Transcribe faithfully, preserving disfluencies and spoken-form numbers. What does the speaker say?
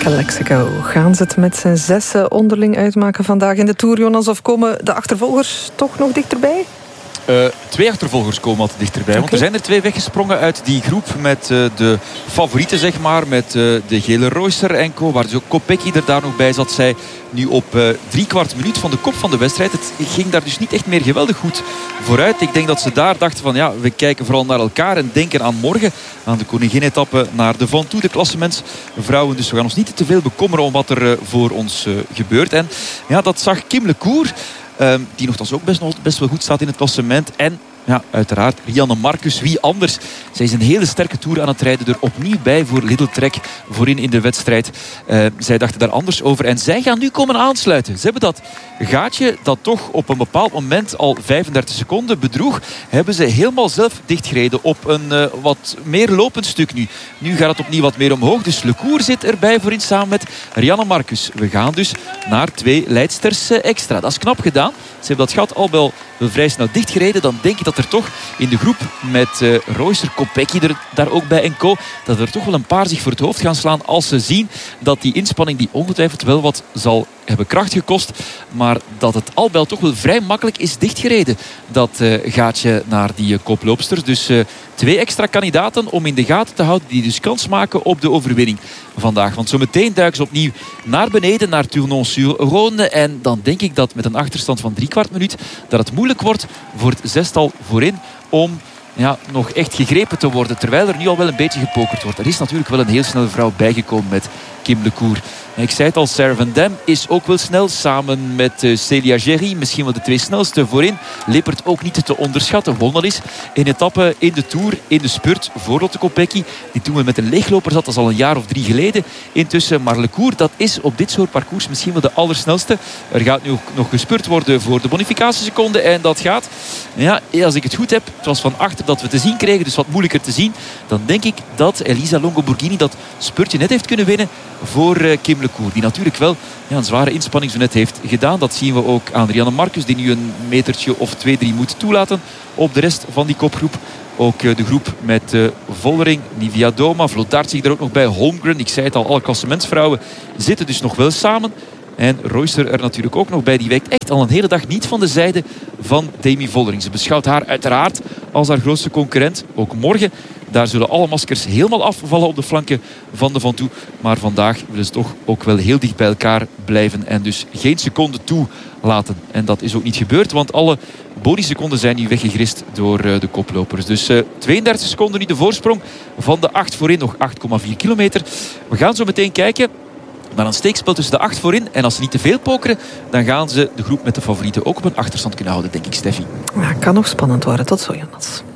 Calexico. Gaan ze het met z'n zessen onderling uitmaken vandaag in de Tour, Jonas? Of komen de achtervolgers toch nog dichterbij? Uh, twee achtervolgers komen wat dichterbij. Okay. Want er zijn er twee weggesprongen uit die groep met uh, de favorieten, zeg maar. Met uh, de gele Reusser en co. Waar dus ook Kopecky er daar nog bij zat. Zij nu op uh, drie kwart minuut van de kop van de wedstrijd. Het ging daar dus niet echt meer geweldig goed vooruit. Ik denk dat ze daar dachten van ja, we kijken vooral naar elkaar en denken aan morgen. Aan de koningin-etappe naar de Ventoux, de klassementsvrouwen. Dus we gaan ons niet te veel bekommeren om wat er uh, voor ons uh, gebeurt. En ja, dat zag Kim Lecour. Um, die nogthans ook best, best wel goed staat in het klassement. En ja, uiteraard Rianne Marcus. Wie anders? Zij is een hele sterke Tour aan het rijden. Er opnieuw bij voor Lidl Trek voorin in de wedstrijd. Uh, zij dachten daar anders over. En zij gaan nu komen aansluiten. Ze hebben dat gaatje dat toch op een bepaald moment al vijfendertig seconden bedroeg. Hebben ze helemaal zelf dichtgereden op een uh, wat meer lopend stuk nu. Nu gaat het opnieuw wat meer omhoog. Dus Lecour zit erbij voorin samen met Rianne Marcus. We gaan dus naar twee leidsters uh, extra. Dat is knap gedaan. Ze hebben dat gat al wel vrij snel dichtgereden. Dan denk ik dat er toch in de groep met uh, Reusser, Kopecky er daar ook bij en co. Dat er toch wel een paar zich voor het hoofd gaan slaan als ze zien dat die inspanning die ongetwijfeld wel wat zal hebben kracht gekost. Maar dat het al wel toch wel vrij makkelijk is dichtgereden. Dat uh, gaatje naar die uh, koploopsters. Dus uh, twee extra kandidaten om in de gaten te houden. Die dus kans maken op de overwinning vandaag. Want zometeen duiken ze opnieuw naar beneden. Naar Tournon-sur-Rhône. En dan denk ik dat met een achterstand van drie kwart minuut. Dat het moeilijk wordt voor het zestal voorin. Om ja, nog echt gegrepen te worden. Terwijl er nu al wel een beetje gepokerd wordt. Er is natuurlijk wel een heel snelle vrouw bijgekomen met Kim Lecour. En ik zei het al, Sarah Van Dam is ook wel snel. Samen met uh, Celia Gerry. Misschien wel de twee snelste voorin. Lippert ook niet te onderschatten. Won al eens een etappe in de Tour. In de spurt voor Lotte Kopecky. Die toen we met een leegloper zat. Dat is al een jaar of drie geleden. Intussen. Maar Lecour, dat is op dit soort parcours misschien wel de allersnelste. Er gaat nu ook nog gespurt worden voor de bonificatieseconde. En dat gaat. Ja, als ik het goed heb. Het was van achter dat we te zien kregen. Dus wat moeilijker te zien. Dan denk ik dat Elisa Longo Borghini dat spurtje net heeft kunnen winnen voor uh, Kim Lecour. Die natuurlijk wel ja, een zware inspanning zo net heeft gedaan. Dat zien we ook aan Rianne Marcus. Die nu een metertje of twee, drie moet toelaten op de rest van die kopgroep. Ook uh, de groep met uh, Vollering, Nivia Doma, Vlodart zich er ook nog bij. Holmgren, ik zei het al, alle klassementsvrouwen zitten dus nog wel samen. En Reusser er natuurlijk ook nog bij. Die wijkt echt al een hele dag niet van de zijde van Demi Vollering. Ze beschouwt haar uiteraard als haar grootste concurrent. Ook morgen. Daar zullen alle maskers helemaal afvallen op de flanken van de Ventoux. Maar vandaag willen ze toch ook wel heel dicht bij elkaar blijven. En dus geen seconde toelaten. En dat is ook niet gebeurd. Want alle bonuseconden zijn nu weggegrist door uh, de koplopers. Dus uh, tweeëndertig seconden nu de voorsprong van de acht voorin. Nog acht komma vier kilometer. We gaan zo meteen kijken naar een steekspel tussen de acht voorin. En als ze niet te veel pokeren, dan gaan ze de groep met de favorieten ook op een achterstand kunnen houden, denk ik, Steffi. Ja, kan nog spannend worden. Tot zo, Jonas.